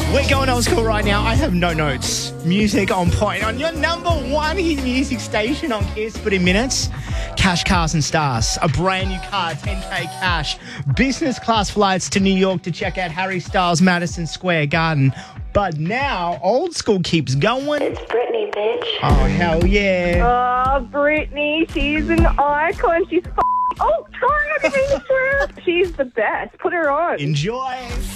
We're going old school right now. I have no notes. Music on point on your number one hit music station on Kiss. But in minutes, cash, cars and stars. A brand new car, 10K cash. Business class flights to New York to check out Harry Styles' Madison Square Garden. But now, old school keeps going. It's Britney, bitch. Oh, hell yeah. Oh, Britney, she's an icon. She's sorry, I didn't mean to swear. She's the best. Put her on. Enjoy.